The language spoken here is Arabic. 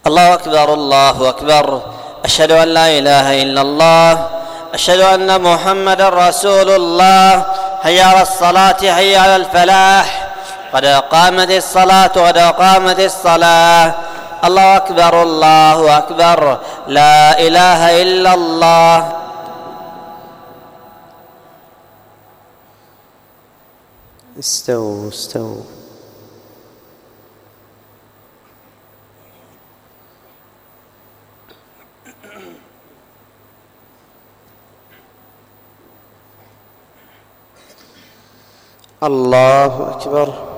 الله أكبر الله أكبر. أشهد أن لا إله إلا الله. أشهد أن محمدا رسول الله. حي على الصلاة حي على الفلاح. قد قامت الصلاة قد قامت الصلاة. الله أكبر الله أكبر. لا إله إلا الله. استووا استووا. الله أكبر.